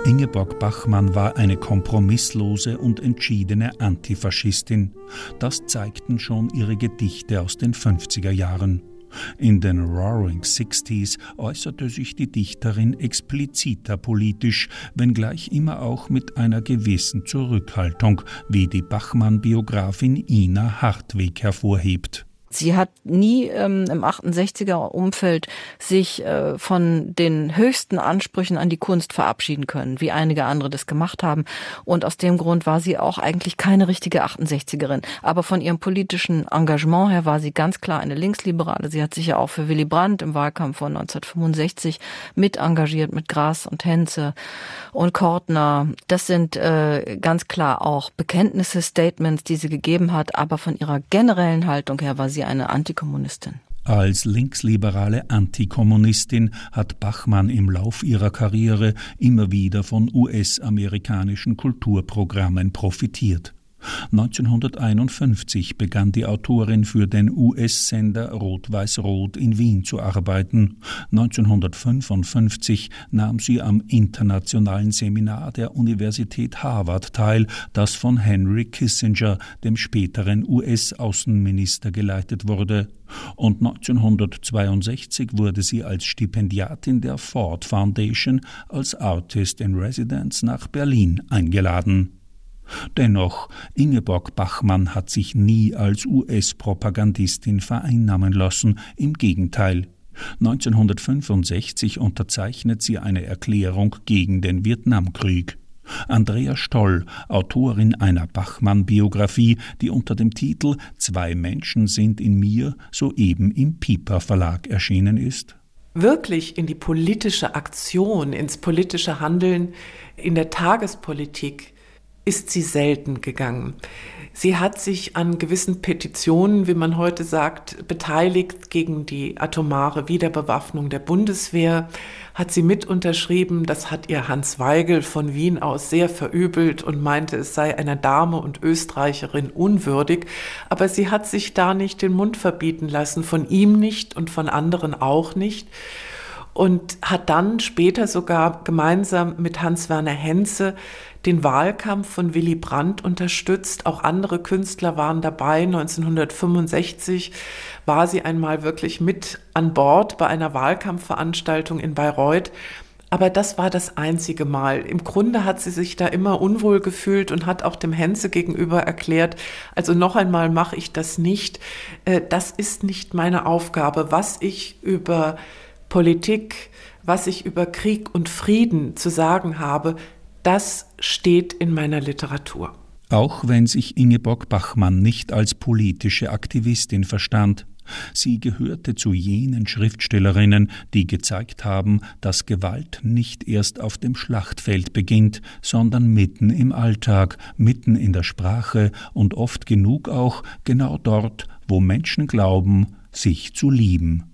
Ingeborg Bachmann war eine kompromisslose und entschiedene Antifaschistin. Das zeigten schon ihre Gedichte aus den 50er Jahren. In den Roaring Sixties äußerte sich die Dichterin expliziter politisch, wenngleich immer auch mit einer gewissen Zurückhaltung, wie die Bachmann-Biografin Ina Hartweg hervorhebt. Sie hat nie im 68er-Umfeld sich von den höchsten Ansprüchen an die Kunst verabschieden können, wie einige andere das gemacht haben. Und aus dem Grund war sie auch eigentlich keine richtige 68erin. Aber von ihrem politischen Engagement her war sie ganz klar eine Linksliberale. Sie hat sich ja auch für Willy Brandt im Wahlkampf von 1965 mit engagiert, mit Grass und Henze und Kortner. Das sind ganz klar auch Bekenntnisse, Statements, die sie gegeben hat. Aber von ihrer generellen Haltung her war sie eine Antikommunistin. Als linksliberale Antikommunistin hat Bachmann im Lauf ihrer Karriere immer wieder von US-amerikanischen Kulturprogrammen profitiert. 1951 begann die Autorin für den US-Sender Rot-Weiß-Rot in Wien zu arbeiten. 1955 nahm sie am internationalen Seminar der Universität Harvard teil, das von Henry Kissinger, dem späteren US-Außenminister, geleitet wurde. Und 1962 wurde sie als Stipendiatin der Ford Foundation als Artist in Residence nach Berlin eingeladen. Dennoch, Ingeborg Bachmann hat sich nie als US-Propagandistin vereinnahmen lassen, im Gegenteil. 1965 unterzeichnet sie eine Erklärung gegen den Vietnamkrieg. Andrea Stoll, Autorin einer Bachmann-Biografie, die unter dem Titel »Zwei Menschen sind in mir« soeben im Piper Verlag erschienen ist. Wirklich in die politische Aktion, ins politische Handeln, in der Tagespolitik ist sie selten gegangen. Sie hat sich an gewissen Petitionen, wie man heute sagt, beteiligt gegen die atomare Wiederbewaffnung der Bundeswehr, hat sie mit unterschrieben. Das hat ihr Hans Weigel von Wien aus sehr verübelt und meinte, es sei einer Dame und Österreicherin unwürdig. Aber sie hat sich da nicht den Mund verbieten lassen, von ihm nicht und von anderen auch nicht. Und hat dann später sogar gemeinsam mit Hans-Werner Henze den Wahlkampf von Willy Brandt unterstützt. Auch andere Künstler waren dabei. 1965 war sie einmal wirklich mit an Bord bei einer Wahlkampfveranstaltung in Bayreuth. Aber das war das einzige Mal. Im Grunde hat sie sich da immer unwohl gefühlt und hat auch dem Henze gegenüber erklärt, also noch einmal mache ich das nicht. Das ist nicht meine Aufgabe. Was ich über Politik, was ich über Krieg und Frieden zu sagen habe, das steht in meiner Literatur. Auch wenn sich Ingeborg Bachmann nicht als politische Aktivistin verstand, sie gehörte zu jenen Schriftstellerinnen, die gezeigt haben, dass Gewalt nicht erst auf dem Schlachtfeld beginnt, sondern mitten im Alltag, mitten in der Sprache und oft genug auch genau dort, wo Menschen glauben, sich zu lieben.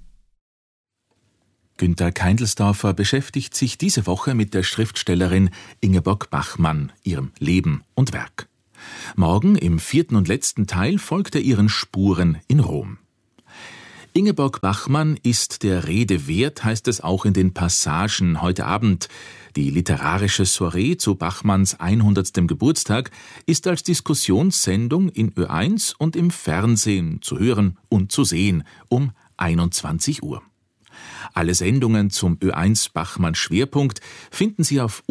Günter Keindelsdorfer beschäftigt sich diese Woche mit der Schriftstellerin Ingeborg Bachmann, ihrem Leben und Werk. Morgen, im 4. und letzten Teil, folgt er ihren Spuren in Rom. Ingeborg Bachmann ist der Rede wert, heißt es auch in den Passagen heute Abend. Die literarische Soiree zu Bachmanns 100. Geburtstag ist als Diskussionssendung in Ö1 und im Fernsehen zu hören und zu sehen um 21 Uhr. Alle Sendungen zum Ö1 Bachmann Schwerpunkt finden Sie auf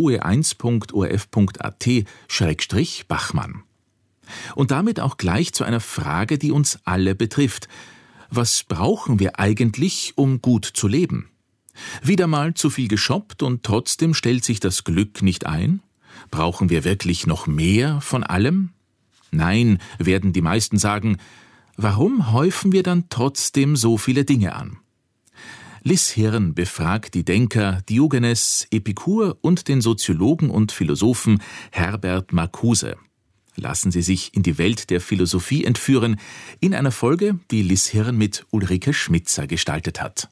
oe1.orf.at/Bachmann. Und damit auch gleich zu einer Frage, die uns alle betrifft. Was brauchen wir eigentlich, um gut zu leben? Wieder mal zu viel geshoppt und trotzdem stellt sich das Glück nicht ein? Brauchen wir wirklich noch mehr von allem? Nein, werden die meisten sagen. Warum häufen wir dann trotzdem so viele Dinge an? Liz Hirn befragt die Denker Diogenes, Epikur und den Soziologen und Philosophen Herbert Marcuse. Lassen Sie sich in die Welt der Philosophie entführen, in einer Folge, die Liz Hirn mit Ulrike Schmitzer gestaltet hat.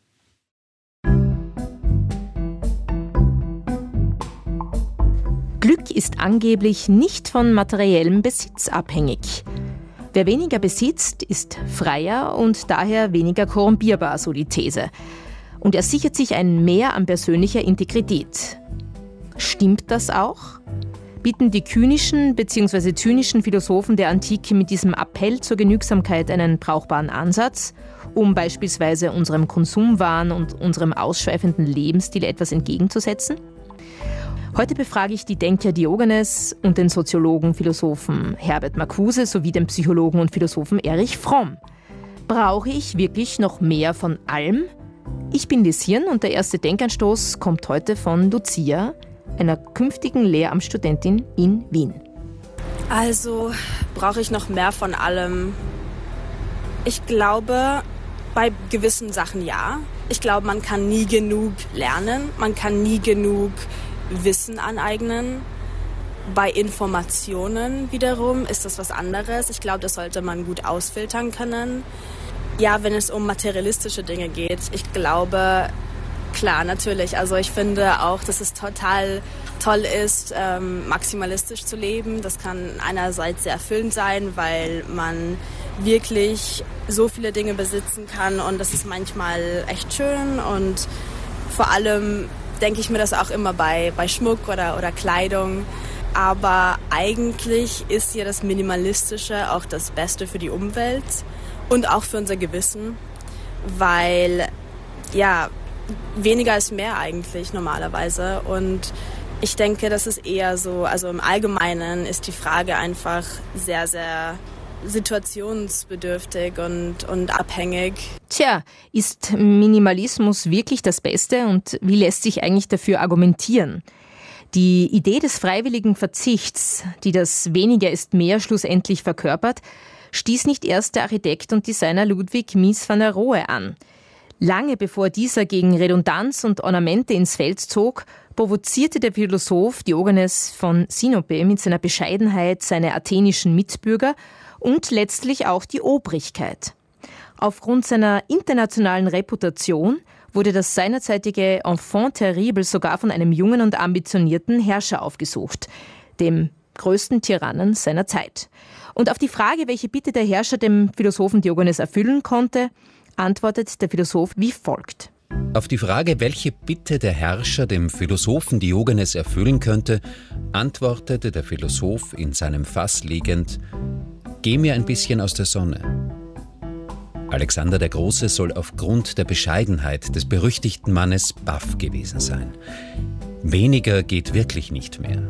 Glück ist angeblich nicht von materiellem Besitz abhängig. Wer weniger besitzt, ist freier und daher weniger korrumpierbar, so die These. Und er sichert sich ein Mehr an persönlicher Integrität. Stimmt das auch? Bieten die kynischen bzw. zynischen Philosophen der Antike mit diesem Appell zur Genügsamkeit einen brauchbaren Ansatz, um beispielsweise unserem Konsumwahn und unserem ausschweifenden Lebensstil etwas entgegenzusetzen? Heute befrage ich die Denker Diogenes und den Soziologen, Philosophen Herbert Marcuse sowie den Psychologen und Philosophen Erich Fromm. Brauche ich wirklich noch mehr von allem? Ich bin Liz Hirn und der erste Denkanstoß kommt heute von Lucia, einer künftigen Lehramtsstudentin in Wien. Also brauche ich noch mehr von allem? Ich glaube, bei gewissen Sachen ja. Ich glaube, man kann nie genug lernen, man kann nie genug Wissen aneignen. Bei Informationen wiederum ist das was anderes. Ich glaube, das sollte man gut ausfiltern können. Ja, wenn es um materialistische Dinge geht, ich glaube, klar, natürlich. Also ich finde auch, dass es total toll ist, maximalistisch zu leben. Das kann einerseits sehr erfüllend sein, weil man wirklich so viele Dinge besitzen kann und das ist manchmal echt schön und vor allem denke ich mir das auch immer bei Schmuck oder Kleidung. Aber eigentlich ist ja das Minimalistische auch das Beste für die Umwelt und auch für unser Gewissen, weil ja, weniger ist mehr eigentlich normalerweise und ich denke, das ist eher so, also im Allgemeinen ist die Frage einfach sehr, sehr situationsbedürftig und abhängig. Tja, ist Minimalismus wirklich das Beste und wie lässt sich eigentlich dafür argumentieren? Die Idee des freiwilligen Verzichts, die das Weniger ist mehr schlussendlich verkörpert, stieß nicht erst der Architekt und Designer Ludwig Mies van der Rohe an. Lange bevor dieser gegen Redundanz und Ornamente ins Feld zog, provozierte der Philosoph Diogenes von Sinope mit seiner Bescheidenheit seine athenischen Mitbürger und letztlich auch die Obrigkeit. Aufgrund seiner internationalen Reputation wurde das seinerzeitige Enfant terrible sogar von einem jungen und ambitionierten Herrscher aufgesucht, dem größten Tyrannen seiner Zeit. Und auf die Frage, welche Bitte der Herrscher dem Philosophen Diogenes erfüllen konnte, antwortet der Philosoph wie folgt. Auf die Frage, welche Bitte der Herrscher dem Philosophen Diogenes erfüllen könnte, antwortete der Philosoph in seinem Fass liegend: Geh mir ein bisschen aus der Sonne. Alexander der Große soll aufgrund der Bescheidenheit des berüchtigten Mannes baff gewesen sein. Weniger geht wirklich nicht mehr.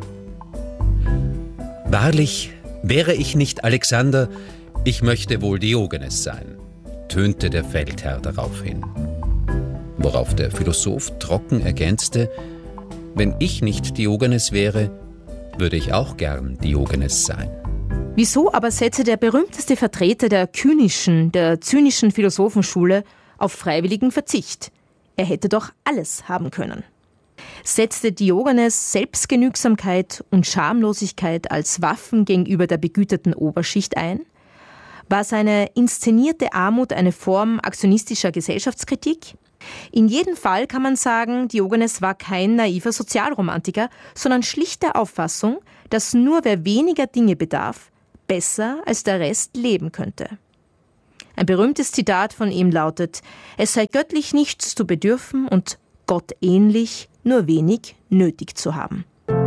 Wahrlich, wäre ich nicht Alexander, ich möchte wohl Diogenes sein, tönte der Feldherr daraufhin. Worauf der Philosoph trocken ergänzte: Wenn ich nicht Diogenes wäre, würde ich auch gern Diogenes sein. Wieso aber setzte der berühmteste Vertreter der zynischen Philosophenschule auf freiwilligen Verzicht? Er hätte doch alles haben können. Setzte Diogenes Selbstgenügsamkeit und Schamlosigkeit als Waffen gegenüber der begüterten Oberschicht ein? War seine inszenierte Armut eine Form aktionistischer Gesellschaftskritik? In jedem Fall kann man sagen, Diogenes war kein naiver Sozialromantiker, sondern schlicht der Auffassung, dass nur wer weniger Dinge bedarf, besser als der Rest leben könnte. Ein berühmtes Zitat von ihm lautet: Es sei göttlich nichts zu bedürfen und Gott ähnlich nur wenig nötig zu haben.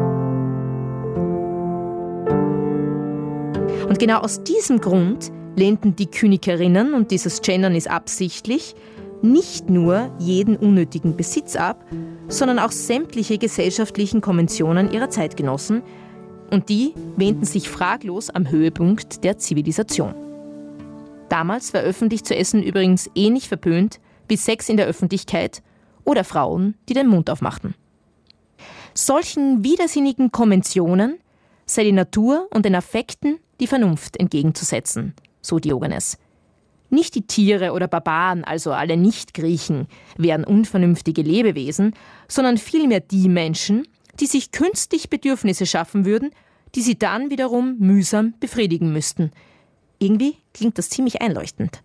Und genau aus diesem Grund lehnten die Kynikerinnen, und dieses Gendern ist absichtlich, nicht nur jeden unnötigen Besitz ab, sondern auch sämtliche gesellschaftlichen Konventionen ihrer Zeitgenossen, und die wähnten sich fraglos am Höhepunkt der Zivilisation. Damals war öffentlich zu essen übrigens ähnlich verpönt wie Sex in der Öffentlichkeit oder Frauen, die den Mund aufmachten. Solchen widersinnigen Konventionen sei die Natur und den Affekten die Vernunft entgegenzusetzen, so Diogenes. Nicht die Tiere oder Barbaren, also alle Nicht-Griechen, wären unvernünftige Lebewesen, sondern vielmehr die Menschen, die sich künstlich Bedürfnisse schaffen würden, die sie dann wiederum mühsam befriedigen müssten. Irgendwie klingt das ziemlich einleuchtend.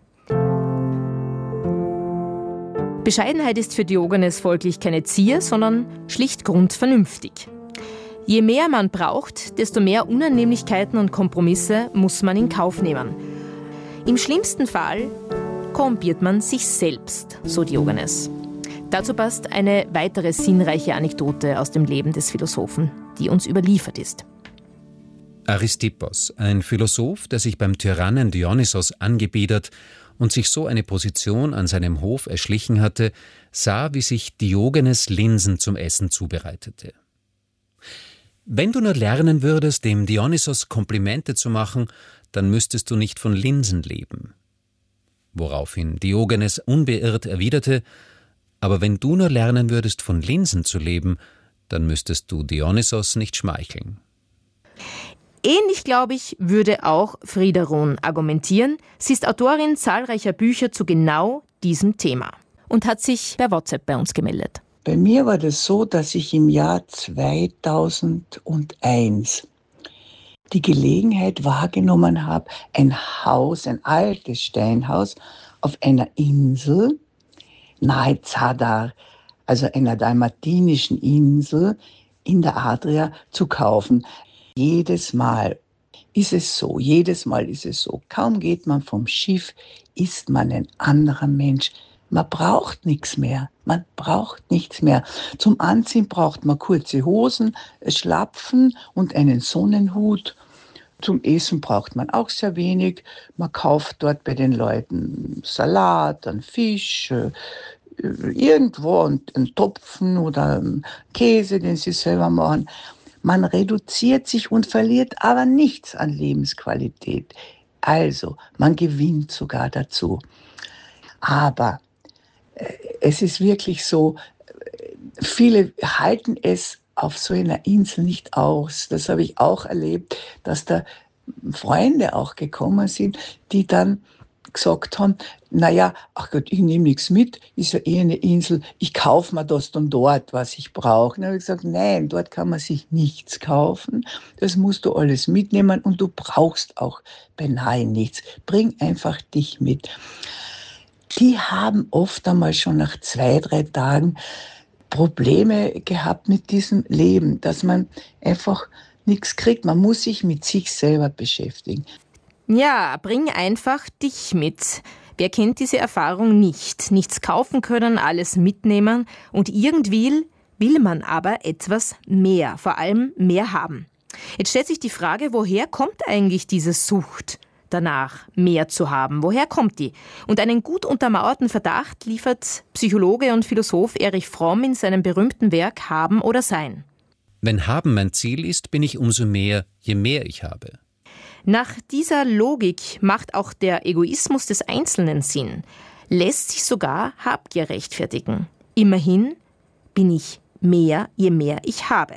Bescheidenheit ist für Diogenes folglich keine Zier, sondern schlicht grundvernünftig. Je mehr man braucht, desto mehr Unannehmlichkeiten und Kompromisse muss man in Kauf nehmen. Im schlimmsten Fall korrumpiert man sich selbst, so Diogenes. Dazu passt eine weitere sinnreiche Anekdote aus dem Leben des Philosophen, die uns überliefert ist. Aristippos, ein Philosoph, der sich beim Tyrannen Dionysos angebiedert und sich so eine Position an seinem Hof erschlichen hatte, sah, wie sich Diogenes Linsen zum Essen zubereitete. Wenn du nur lernen würdest, dem Dionysos Komplimente zu machen, dann müsstest du nicht von Linsen leben. Woraufhin Diogenes unbeirrt erwiderte: Aber wenn du nur lernen würdest, von Linsen zu leben, dann müsstest du Dionysos nicht schmeicheln. Ähnlich, glaube ich, würde auch Frieda Rohn argumentieren. Sie ist Autorin zahlreicher Bücher zu genau diesem Thema und hat sich per WhatsApp bei uns gemeldet. Bei mir war das so, dass ich im Jahr 2001 die Gelegenheit wahrgenommen habe, ein Haus, ein altes Steinhaus auf einer Insel nahe Zadar, also einer dalmatinischen Insel in der Adria, zu kaufen. Jedes Mal ist es so. Kaum geht man vom Schiff, ist man ein anderer Mensch. Man braucht nichts mehr. Zum Anziehen braucht man kurze Hosen, Schlapfen und einen Sonnenhut. Zum Essen braucht man auch sehr wenig. Man kauft dort bei den Leuten Salat, einen Fisch, irgendwo einen Topfen oder einen Käse, den sie selber machen. Man reduziert sich und verliert aber nichts an Lebensqualität. Also, man gewinnt sogar dazu. Aber es ist wirklich so, viele halten es auf so einer Insel nicht aus. Das habe ich auch erlebt, dass da Freunde auch gekommen sind, die dann gesagt haben, naja, ach Gott, ich nehme nichts mit, ist ja eh eine Insel, ich kaufe mir das dann dort, was ich brauche. Dann habe ich gesagt, nein, dort kann man sich nichts kaufen, das musst du alles mitnehmen und du brauchst auch beinahe nichts. Bring einfach dich mit. Die haben oft einmal schon nach 2-3 Tagen Probleme gehabt mit diesem Leben, dass man einfach nichts kriegt. Man muss sich mit sich selber beschäftigen. Ja, bring einfach dich mit. Wer kennt diese Erfahrung nicht? Nichts kaufen können, alles mitnehmen und irgendwie will man aber etwas mehr, vor allem mehr haben. Jetzt stellt sich die Frage, woher kommt eigentlich diese Sucht danach, mehr zu haben? Woher kommt die? Und einen gut untermauerten Verdacht liefert Psychologe und Philosoph Erich Fromm in seinem berühmten Werk Haben oder Sein. Wenn Haben mein Ziel ist, bin ich umso mehr, je mehr ich habe. Nach dieser Logik macht auch der Egoismus des Einzelnen Sinn, lässt sich sogar Habgier rechtfertigen. Immerhin bin ich mehr, je mehr ich habe.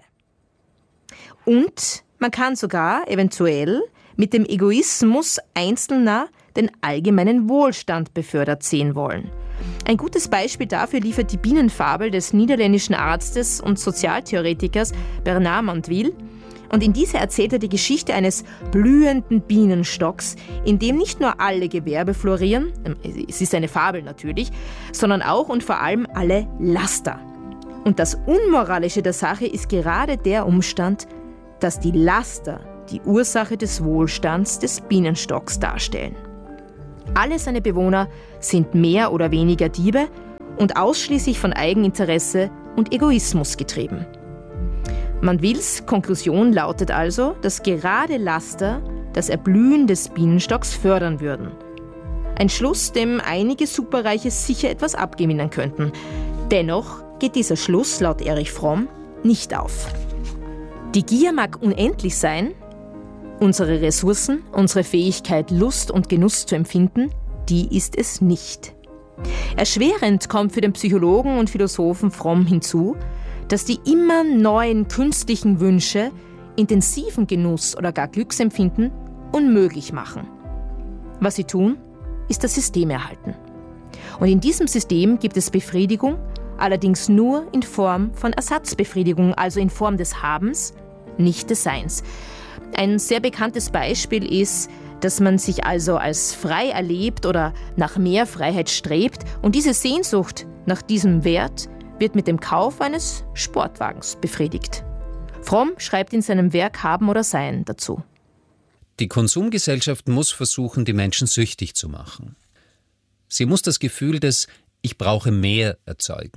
Und man kann sogar eventuell mit dem Egoismus Einzelner den allgemeinen Wohlstand befördert sehen wollen. Ein gutes Beispiel dafür liefert die Bienenfabel des niederländischen Arztes und Sozialtheoretikers Bernard Mandeville. Und in dieser erzählt er die Geschichte eines blühenden Bienenstocks, in dem nicht nur alle Gewerbe florieren, es ist eine Fabel natürlich, sondern auch und vor allem alle Laster. Und das Unmoralische der Sache ist gerade der Umstand, dass die Laster die Ursache des Wohlstands des Bienenstocks darstellen. Alle seine Bewohner sind mehr oder weniger Diebe und ausschließlich von Eigeninteresse und Egoismus getrieben. Mandeville's Konklusion lautet also, dass gerade Laster das Erblühen des Bienenstocks fördern würden. Ein Schluss, dem einige Superreiche sicher etwas abgewinnen könnten. Dennoch geht dieser Schluss laut Erich Fromm nicht auf. Die Gier mag unendlich sein, unsere Ressourcen, unsere Fähigkeit, Lust und Genuss zu empfinden, die ist es nicht. Erschwerend kommt für den Psychologen und Philosophen Fromm hinzu, dass die immer neuen künstlichen Wünsche intensiven Genuss oder gar Glücksempfinden unmöglich machen. Was sie tun, ist das System erhalten. Und in diesem System gibt es Befriedigung, allerdings nur in Form von Ersatzbefriedigung, also in Form des Habens, nicht des Seins. Ein sehr bekanntes Beispiel ist, dass man sich also als frei erlebt oder nach mehr Freiheit strebt und diese Sehnsucht nach diesem Wert wird mit dem Kauf eines Sportwagens befriedigt. Fromm schreibt in seinem Werk Haben oder Sein dazu. Die Konsumgesellschaft muss versuchen, die Menschen süchtig zu machen. Sie muss das Gefühl des Ich brauche mehr erzeugen.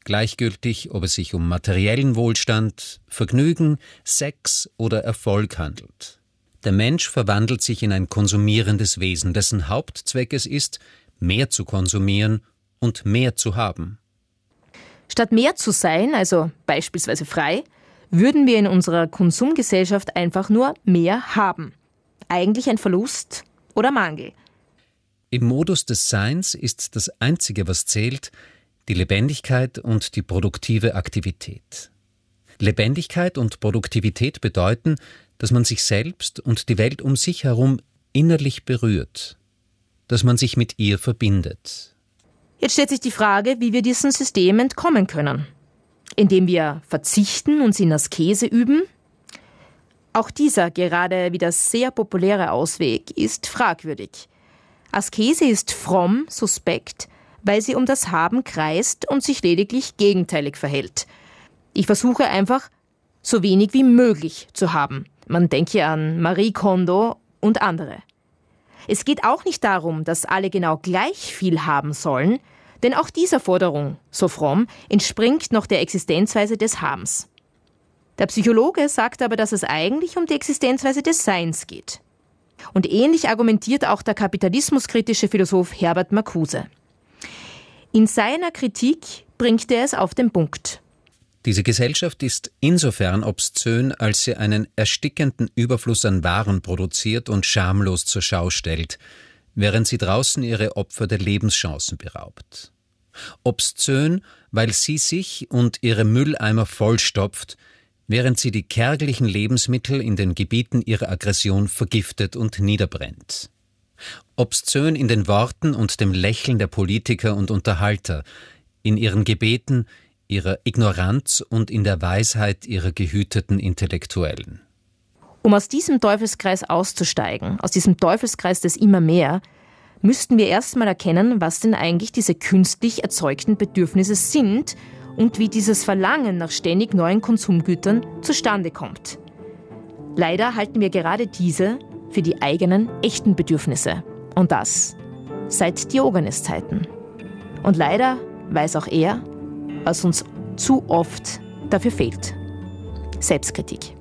gleichgültig, ob es sich um materiellen Wohlstand, Vergnügen, Sex oder Erfolg handelt. Der Mensch verwandelt sich in ein konsumierendes Wesen, dessen Hauptzweck es ist, mehr zu konsumieren und mehr zu haben. Statt mehr zu sein, also beispielsweise frei, würden wir in unserer Konsumgesellschaft einfach nur mehr haben. Eigentlich ein Verlust oder Mangel. Im Modus des Seins ist das Einzige, was zählt, die Lebendigkeit und die produktive Aktivität. Lebendigkeit und Produktivität bedeuten, dass man sich selbst und die Welt um sich herum innerlich berührt, dass man sich mit ihr verbindet. Jetzt stellt sich die Frage, wie wir diesem System entkommen können. Indem wir verzichten, uns in Askese üben? Auch dieser gerade wieder sehr populäre Ausweg ist fragwürdig. Askese ist fromm, suspekt, weil sie um das Haben kreist und sich lediglich gegenteilig verhält. Ich versuche einfach, so wenig wie möglich zu haben. Man denke an Marie Kondo und andere. Es geht auch nicht darum, dass alle genau gleich viel haben sollen, denn auch dieser Forderung, so fromm, entspringt noch der Existenzweise des Habens. Der Psychologe sagt aber, dass es eigentlich um die Existenzweise des Seins geht. Und ähnlich argumentiert auch der kapitalismuskritische Philosoph Herbert Marcuse. In seiner Kritik bringt er es auf den Punkt. Diese Gesellschaft ist insofern obszön, als sie einen erstickenden Überfluss an Waren produziert und schamlos zur Schau stellt, während sie draußen ihre Opfer der Lebenschancen beraubt. Obszön, weil sie sich und ihre Mülleimer vollstopft, während sie die kärglichen Lebensmittel in den Gebieten ihrer Aggression vergiftet und niederbrennt. Obszön in den Worten und dem Lächeln der Politiker und Unterhalter, in ihren Gebeten, ihrer Ignoranz und in der Weisheit ihrer gehüteten Intellektuellen. Um aus diesem Teufelskreis auszusteigen, aus diesem Teufelskreis des immer mehr, müssten wir erstmal erkennen, was denn eigentlich diese künstlich erzeugten Bedürfnisse sind und wie dieses Verlangen nach ständig neuen Konsumgütern zustande kommt. Leider halten wir gerade diese für die eigenen echten Bedürfnisse. Und das seit Diogenes-Zeiten. Und leider weiß auch er, was uns zu oft dafür fehlt. Selbstkritik.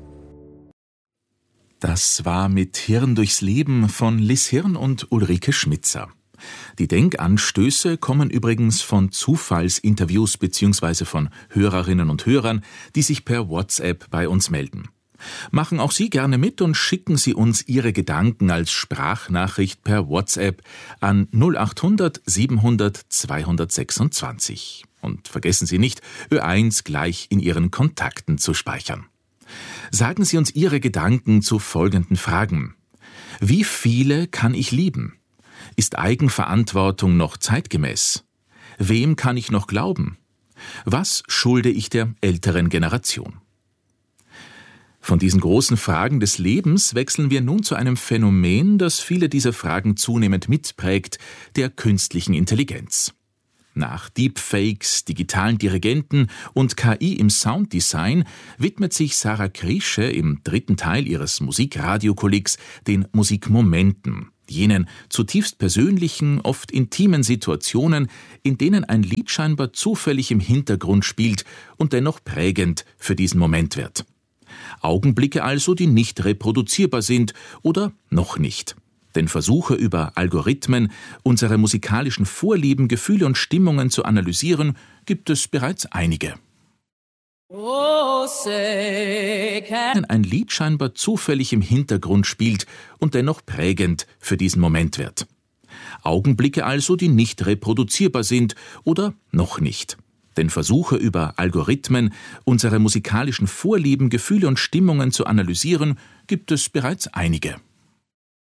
Das war mit Hirn durchs Leben von Liz Hirn und Ulrike Schmitzer. Die Denkanstöße kommen übrigens von Zufallsinterviews bzw. von Hörerinnen und Hörern, die sich per WhatsApp bei uns melden. Machen auch Sie gerne mit und schicken Sie uns Ihre Gedanken als Sprachnachricht per WhatsApp an 0800 700 226. Und vergessen Sie nicht, Ö1 gleich in Ihren Kontakten zu speichern. Sagen Sie uns Ihre Gedanken zu folgenden Fragen. Wie viele kann ich lieben? Ist Eigenverantwortung noch zeitgemäß? Wem kann ich noch glauben? Was schulde ich der älteren Generation? Von diesen großen Fragen des Lebens wechseln wir nun zu einem Phänomen, das viele dieser Fragen zunehmend mitprägt, der künstlichen Intelligenz. Nach Deepfakes, digitalen Dirigenten und KI im Sounddesign widmet sich Sarah Kriesche im 3. Teil ihres Musikradiokollegs den Musikmomenten, jenen zutiefst persönlichen, oft intimen Situationen, in denen ein Lied scheinbar zufällig im Hintergrund spielt und dennoch prägend für diesen Moment wird. Augenblicke also, die nicht reproduzierbar sind oder noch nicht. Denn Versuche über Algorithmen, unsere musikalischen Vorlieben, Gefühle und Stimmungen zu analysieren, gibt es bereits einige. Wenn ein Lied scheinbar zufällig im Hintergrund spielt und dennoch prägend für diesen Moment wird. Augenblicke also, die nicht reproduzierbar sind oder noch nicht. Denn Versuche über Algorithmen, unsere musikalischen Vorlieben, Gefühle und Stimmungen zu analysieren, gibt es bereits einige.